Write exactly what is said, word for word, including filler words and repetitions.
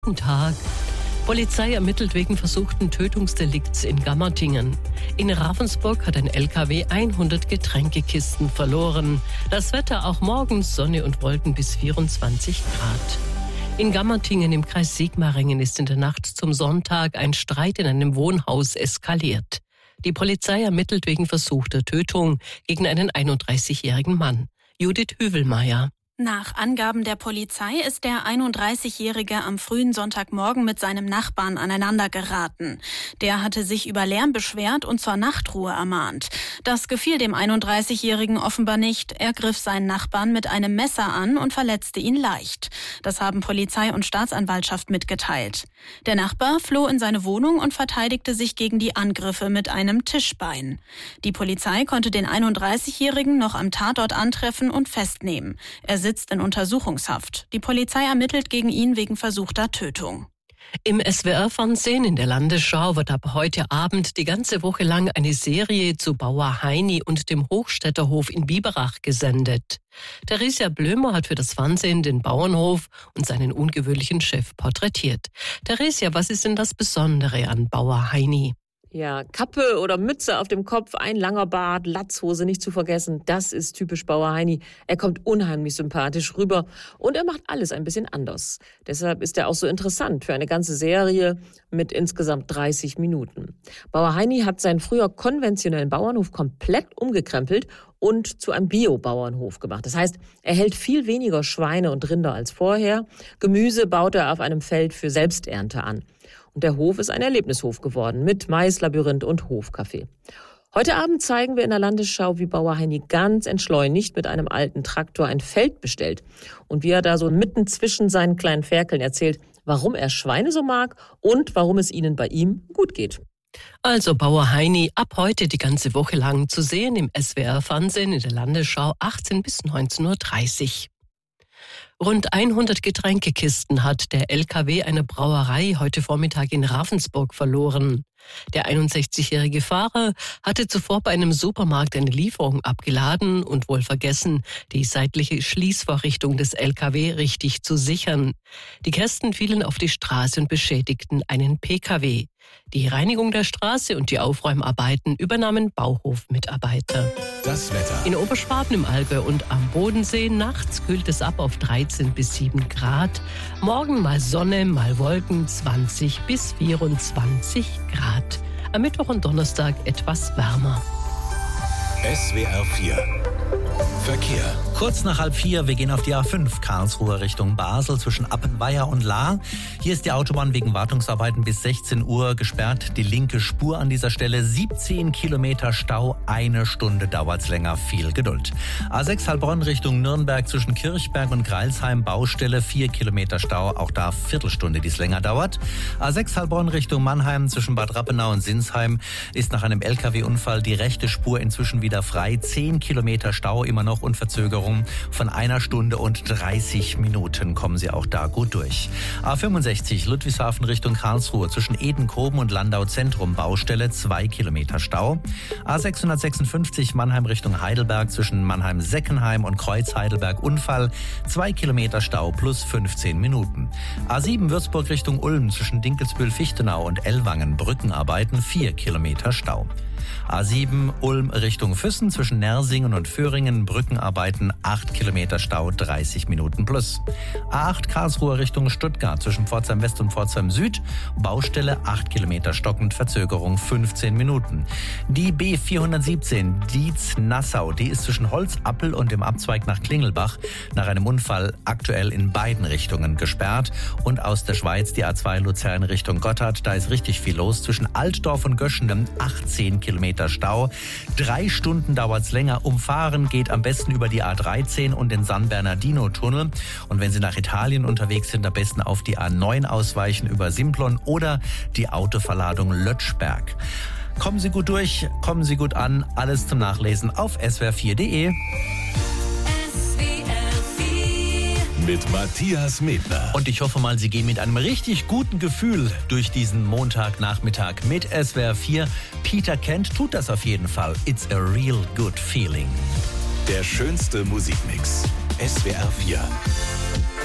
Guten Tag. Polizei ermittelt wegen versuchten Tötungsdelikts in Gammertingen. In Ravensburg hat ein L K W hundert Getränkekisten verloren. Das Wetter auch morgens Sonne und Wolken bis vierundzwanzig Grad. In Gammertingen im Kreis Sigmaringen ist in der Nacht zum Sonntag ein Streit in einem Wohnhaus eskaliert. Die Polizei ermittelt wegen versuchter Tötung gegen einen einunddreißigjährigen Mann. Judith Hüvelmeier. Nach Angaben der Polizei ist der einunddreißigjährige am frühen Sonntagmorgen mit seinem Nachbarn aneinandergeraten. Der hatte sich über Lärm beschwert und zur Nachtruhe ermahnt. Das gefiel dem einunddreißigjährigen offenbar nicht. Er griff seinen Nachbarn mit einem Messer an und verletzte ihn leicht. Das haben Polizei und Staatsanwaltschaft mitgeteilt. Der Nachbar floh in seine Wohnung und verteidigte sich gegen die Angriffe mit einem Tischbein. Die Polizei konnte den einunddreißigjährigen noch am Tatort antreffen und festnehmen. Er sitzt in Untersuchungshaft. Die Polizei ermittelt gegen ihn wegen versuchter Tötung. Im S W R-Fernsehen in der Landesschau wird ab heute Abend die ganze Woche lang eine Serie zu Bauer Heini und dem Hochstädterhof in Biberach gesendet. Theresia Blömer hat für das Fernsehen den Bauernhof und seinen ungewöhnlichen Chef porträtiert. Theresia, was ist denn das Besondere an Bauer Heini? Ja, Kappe oder Mütze auf dem Kopf, ein langer Bart, Latzhose nicht zu vergessen. Das ist typisch Bauer Heini. Er kommt unheimlich sympathisch rüber und er macht alles ein bisschen anders. Deshalb ist er auch so interessant für eine ganze Serie mit insgesamt dreißig Minuten. Bauer Heini hat seinen früher konventionellen Bauernhof komplett umgekrempelt und zu einem Bio-Bauernhof gemacht. Das heißt, er hält viel weniger Schweine und Rinder als vorher. Gemüse baut er auf einem Feld für Selbsternte an. Und der Hof ist ein Erlebnishof geworden mit Maislabyrinth und Hofcafé. Heute Abend zeigen wir in der Landesschau, wie Bauer Heini ganz entschleunigt mit einem alten Traktor ein Feld bestellt. Und wie er da so mitten zwischen seinen kleinen Ferkeln erzählt, warum er Schweine so mag und warum es ihnen bei ihm gut geht. Also Bauer Heini ab heute die ganze Woche lang zu sehen im S W R-Fernsehen in der Landesschau achtzehn bis neunzehn Uhr dreißig. Rund hundert Getränkekisten hat der L K W einer Brauerei heute Vormittag in Ravensburg verloren. Der einundsechzigjährige Fahrer hatte zuvor bei einem Supermarkt eine Lieferung abgeladen und wohl vergessen, die seitliche Schließvorrichtung des L K W richtig zu sichern. Die Kästen fielen auf die Straße und beschädigten einen P K W. Die Reinigung der Straße und die Aufräumarbeiten übernahmen Bauhofmitarbeiter. Das Wetter. In Oberschwaben im Allgäu und am Bodensee nachts kühlt es ab auf dreizehn bis sieben Grad. Morgen mal Sonne, mal Wolken, zwanzig bis vierundzwanzig Grad. Am Mittwoch und Donnerstag etwas wärmer. S W R vier Verkehr. Kurz nach halb vier, wir gehen auf die A fünf, Karlsruhe Richtung Basel zwischen Appenweier und Lahr. Hier ist die Autobahn wegen Wartungsarbeiten bis sechzehn Uhr gesperrt. Die linke Spur an dieser Stelle, siebzehn Kilometer Stau, eine Stunde dauert's länger, viel Geduld. A sechs Heilbronn Richtung Nürnberg zwischen Kirchberg und Greilsheim, Baustelle, vier Kilometer Stau, auch da Viertelstunde, die es länger dauert. A sechs Heilbronn Richtung Mannheim zwischen Bad Rappenau und Sinsheim ist nach einem L K W-Unfall die rechte Spur inzwischen wieder frei, zehn Kilometer Stau immer noch und Verzögerung von einer Stunde und dreißig Minuten. Kommen Sie auch da gut durch. A fünfundsechzig Ludwigshafen Richtung Karlsruhe zwischen Edenkoben und Landau Zentrum, Baustelle, zwei Kilometer Stau. A sechshundertsechsundfünfzig Mannheim Richtung Heidelberg zwischen Mannheim-Seckenheim und Kreuz-Heidelberg, Unfall, zwei Kilometer Stau plus fünfzehn Minuten. A sieben Würzburg Richtung Ulm zwischen Dinkelsbühl-Fichtenau und Ellwangen, Brückenarbeiten, vier Kilometer Stau. A sieben Ulm Richtung Füssen zwischen Nersingen und Föhringen, Brückenarbeiten, acht Kilometer Stau, dreißig Minuten plus. A acht Karlsruhe Richtung Stuttgart zwischen Pforzheim West und Pforzheim Süd, Baustelle, acht Kilometer stockend, Verzögerung fünfzehn Minuten. Die B vierhundertsiebzehn Dietz-Nassau, die ist zwischen Holzappel und dem Abzweig nach Klingelbach nach einem Unfall aktuell in beiden Richtungen gesperrt. Und aus der Schweiz die A zwei Luzern Richtung Gotthard, da ist richtig viel los zwischen Altdorf und Göschenden, achtzehn Kilometer Stau. Drei Stunden dauert's länger. Umfahren geht am besten über die A dreizehn und den San Bernardino-Tunnel. Und wenn Sie nach Italien unterwegs sind, am besten auf die A neun ausweichen über Simplon oder die Autoverladung Lötschberg. Kommen Sie gut durch, kommen Sie gut an. Alles zum Nachlesen auf s w r vier punkt d e. Mit Matthias Medner. Und ich hoffe mal, Sie gehen mit einem richtig guten Gefühl durch diesen Montagnachmittag mit S W R vier. Peter Kent tut das auf jeden Fall. It's a real good feeling. Der schönste Musikmix. S W R vier.